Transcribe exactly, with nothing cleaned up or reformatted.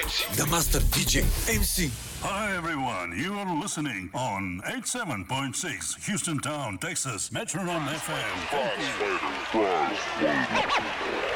The Master D J M C. Hi everyone, you are listening on eighty-seven point six Houston Town, Texas, Metronome F M. Thank you.